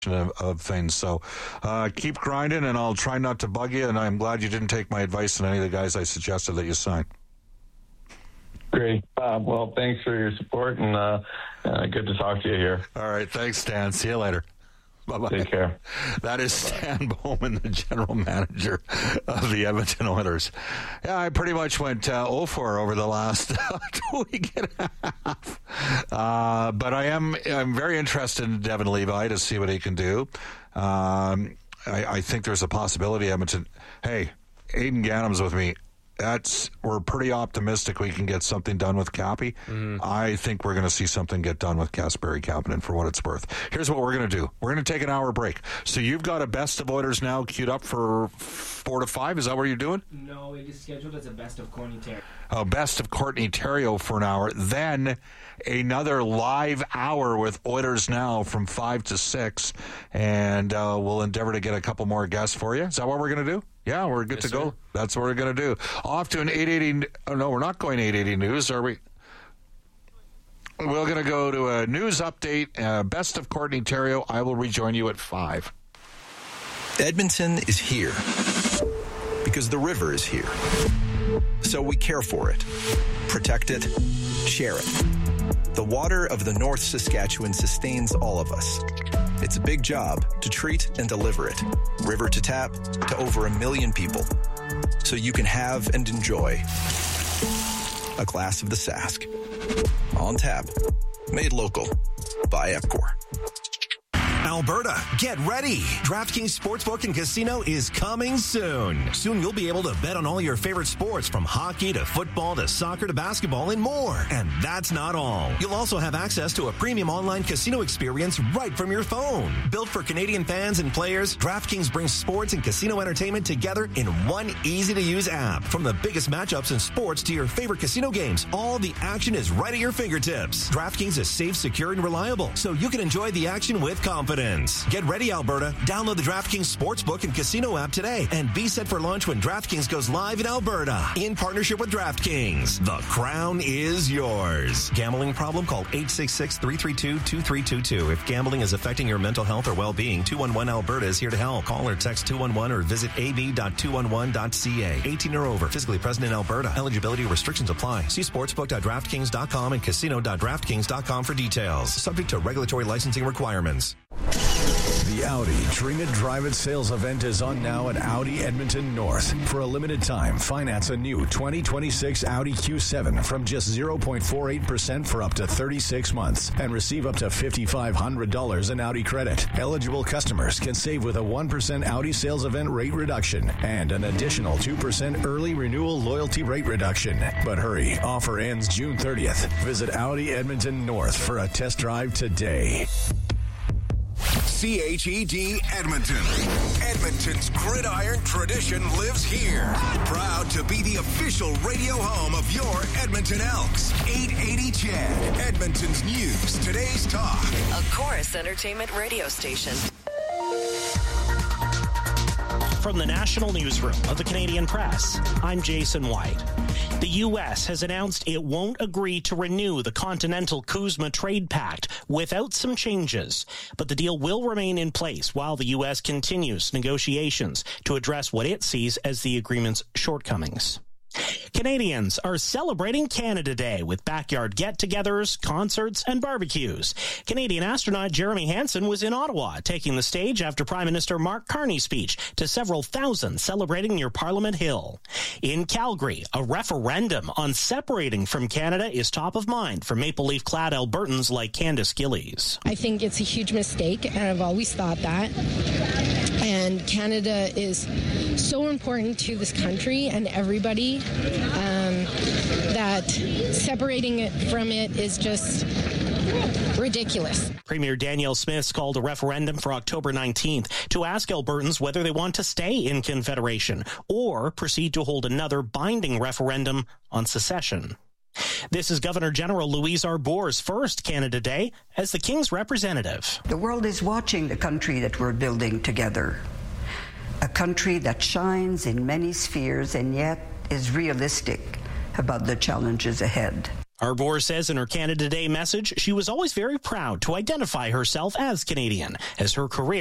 of things. So keep grinding, and I'll try not to bug you, and I'm glad you didn't take my advice on any of the guys I suggested that you sign. Great. Well, thanks for your support, and good to talk to you here. All right. Thanks, Stan. See you later. Bye-bye. Take care. That is Stan Bowman, the general manager of the Edmonton Oilers. Yeah, I pretty much went 0-4 over the last week and a half. But I'm very interested in Devon Levi to see what he can do. I think there's a possibility Edmonton. Hey, Aidan Gannam's with me. We're pretty optimistic we can get something done with Cappy. I think we're going to see something get done with Kasperi Kapanen for what it's worth. Here's what we're going to do. We're going to take an hour break. So you've got a best of Oilers now queued up for 4 to 5. Is that what you're doing? No, it is scheduled as a best of Courtney Terrio. Oh, best of Courtney Terrio for an hour. Then another live hour with Oilers Now from 5 to 6. And we'll endeavor to get a couple more guests for you. Is that what we're going to do? Yeah, we're good to go. That's what we're going to do. Off to an 880. Oh, no, we're not going 880 news, are we? We're going to go to a news update. Best of Courtney Terrio. I will rejoin you at 5. Edmonton is here because the river is here. So we care for it, protect it, share it. The water of the North Saskatchewan sustains all of us. It's a big job to treat and deliver it, river to tap, to over 1 million people. So you can have and enjoy a glass of the Sask. On tap, made local by Epcor. Alberta, get ready. DraftKings Sportsbook and Casino is coming soon. Soon you'll be able to bet on all your favorite sports, from hockey to football to soccer to basketball and more. And that's not all. You'll also have access to a premium online casino experience right from your phone. Built for Canadian fans and players, DraftKings brings sports and casino entertainment together in one easy-to-use app. From the biggest matchups in sports to your favorite casino games, all the action is right at your fingertips. DraftKings is safe, secure, and reliable, so you can enjoy the action with confidence. Get ready, Alberta. Download the DraftKings Sportsbook and Casino app today and be set for launch when DraftKings goes live in Alberta. In partnership with DraftKings, the crown is yours. Gambling problem? Call 866-332-2322. If gambling is affecting your mental health or well-being, 211-ALBERTA is here to help. Call or text 211 or visit ab.211.ca. 18 or over. Physically present in Alberta. Eligibility restrictions apply. See sportsbook.draftkings.com and casino.draftkings.com for details. Subject to regulatory licensing requirements. The Audi Dream It Drive It sales event is on now at Audi Edmonton North. For a limited time, finance a new 2026 Audi Q7 from just 0.48% for up to 36 months and receive up to $5,500 in Audi credit. Eligible customers can save with a 1% Audi sales event rate reduction and an additional 2% early renewal loyalty rate reduction. But hurry, offer ends June 30th. Visit Audi Edmonton North for a test drive today. CHED Edmonton. Edmonton's gridiron tradition lives here. Proud to be the official radio home of your Edmonton Elks. 880 CHED, Edmonton's news, today's talk. A Chorus Entertainment radio station. From the National Newsroom of the Canadian Press, I'm Jason White. The U.S. has announced it won't agree to renew the Continental Kuzma Trade Pact without some changes, but the deal will remain in place while the U.S. continues negotiations to address what it sees as the agreement's shortcomings. Canadians are celebrating Canada Day with backyard get-togethers, concerts, and barbecues. Canadian astronaut Jeremy Hansen was in Ottawa, taking the stage after Prime Minister Mark Carney's speech to several thousand celebrating near Parliament Hill. In Calgary, a referendum on separating from Canada is top of mind for Maple Leaf-clad Albertans like Candice Gillies. I think it's a huge mistake, and I've always thought that. And Canada is so important to this country and everybody that separating it from it is just ridiculous. Premier Danielle Smith called a referendum for October 19th to ask Albertans whether they want to stay in Confederation or proceed to hold another binding referendum on secession. This is Governor General Louise Arbour's first Canada Day as the King's representative. The world is watching the country that we're building together. A country that shines in many spheres and yet is realistic about the challenges ahead. Harbour says in her Canada Day message she was always very proud to identify herself as Canadian, as her career